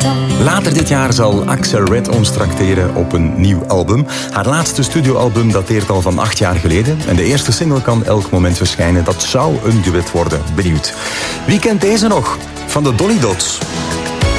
Later dit jaar zal Axel Red ons trakteren op een nieuw album. Haar laatste studioalbum dateert al van 8 jaar geleden. En de eerste single kan elk moment verschijnen. Dat zou een duet worden. Benieuwd. Wie kent deze nog? Van de Dolly Dots.